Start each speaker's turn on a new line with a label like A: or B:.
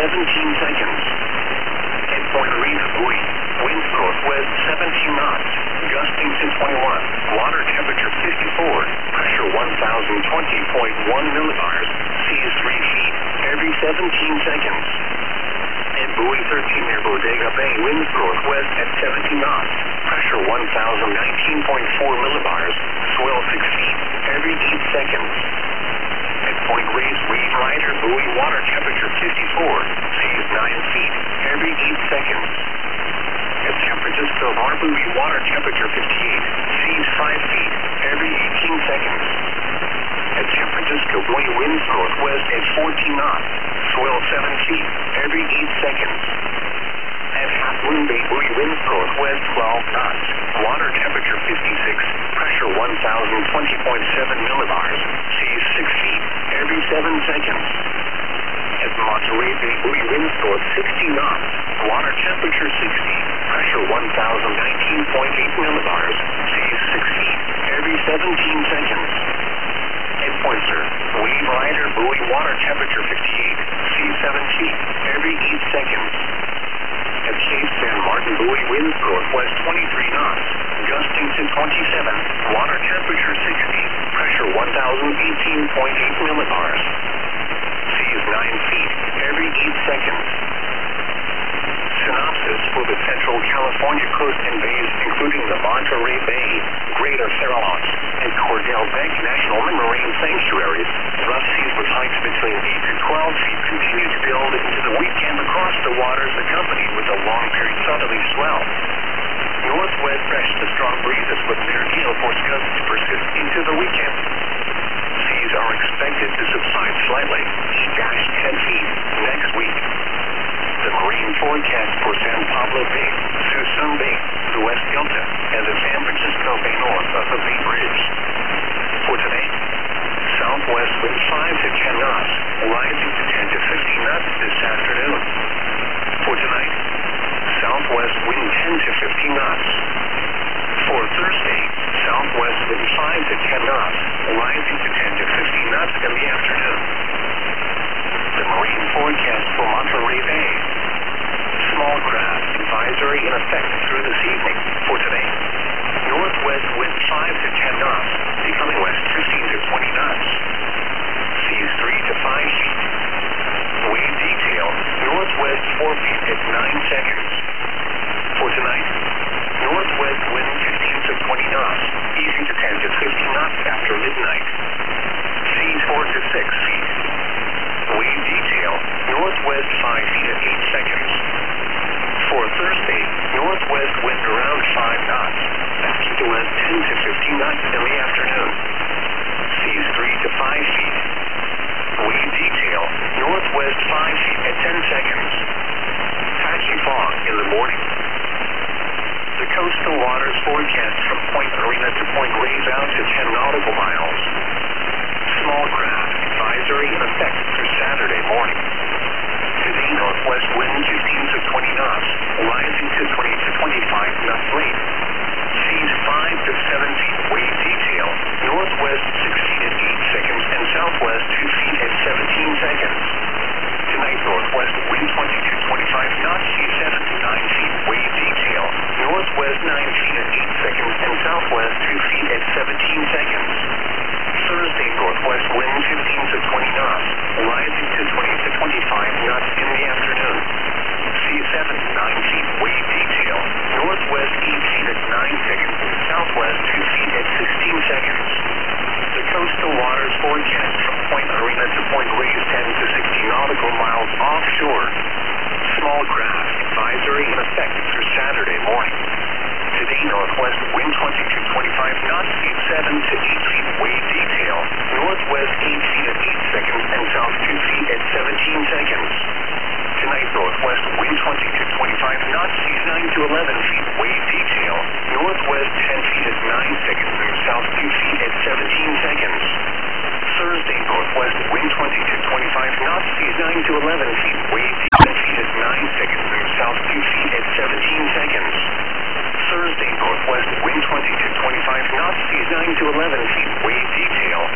A: 17 seconds. At Point Rita buoy, winds northwest 17 knots, gusting to 21. Water temperature 54, pressure 1020.1 millibars, seas 3 feet every 17 seconds. At buoy 13 near Bodega Bay, winds northwest at 70 knots, pressure 1019.4 millibars, swell 6 feet every 8 seconds. At Point Reyes, Reed Rider buoy, water temperature 54, seas 9 feet every 8 seconds. At San Francisco Bar buoy, water temperature 58, seas 5 feet every 18 seconds. At San Francisco buoy, winds northwest at 14 knots, swell 7 feet every 8 seconds. At Half Moon Bay buoy, winds northwest 12 knots, water temperature 56, pressure 1020.7 millibars, seas 6 feet every 7 seconds. At Monterey Bay buoy, winds north 60 knots, water temperature 60, pressure 1019.8 millibars, seas 6 feet every 17 seconds. At Pointer, Wave Rider buoy, water temperature 58, seas 7 feet every 8 seconds. At Cape San Martin buoy, winds northwest 23 knots, gusting to 27, water temperature 60, pressure 1018.8 millibars, seas 9 feet every 8 seconds. Synopsis for the Central California coast and bays, including the Monterey Bay, Greater Farallones, and Cordell Bank National Marine Sanctuaries. Rough seas with heights between 8 to 12 feet continue to build into the weekend across the waters, accompanied with a long-period southerly swell. Northwest fresh to strong breezes with near gale force gusts to persist into the weekend. Seas are expected to subside slightly, 8-10 feet next week. The marine forecast for San Pablo Bay, Suisun Bay, the West Delta, and the San Francisco Bay north of the Bay Bridge. For today, southwest wind 5 to 10 knots, rising to 10 to 15 knots this afternoon. For tonight, southwest wind 10 to 15 knots. For Thursday, southwest wind 5 to 10 knots, rising to 10 to 15 knots in the afternoon. The marine forecast for Monterey Bay. Small craft advisory in effect through this evening. For today, northwest wind 5 to 10 knots, becoming west 15 to 20 knots. Seas 3 to 5 feet. Wave detail, northwest 4 feet at 9 seconds. For tonight, northwest wind 15 to 20 knots, easing to 10 to 15 knots after midnight. Seas 4 to 6 feet. Wave detail, northwest 5 feet at 8 seconds. For Thursday, northwest wind around 5 knots, backing to west 10 to 15 knots in the afternoon. Seas 3 to 5 feet. Wave detail, northwest 5 feet at 10 seconds. Patchy fog in the morning. The coastal waters forecast from Point Arena to Point Reyes out to 10 nautical miles. Small craft advisory in effect through Saturday morning. Today, northwest wind 15 to 20 knots, rising to 20 to 25 knots late. Seas 5 to 7 feet. Wave detail, northwest 6 feet at 8 seconds and southwest 2 feet at 17 seconds. Tonight, northwest wind 20 to 25 knots, seas 7 to 9 feet. Wave detail, northwest 9 feet at 8 seconds and southwest 2 feet at 17 seconds. Thursday, northwest wind 15 to 20 knots, rising to 20 to 25 knots in the afternoon. Seas 7 to 9 feet. Wave detail, northwest 8 feet at 9 seconds and southwest 2 feet at 16 seconds. The coastal waters forecast from Point Arena to Point Reyes 10 to 60 nautical miles offshore. Small craft advisory in effect through Saturday morning. Today, northwest wind 20 to 25 knots, seas 7 to 8 feet. Wave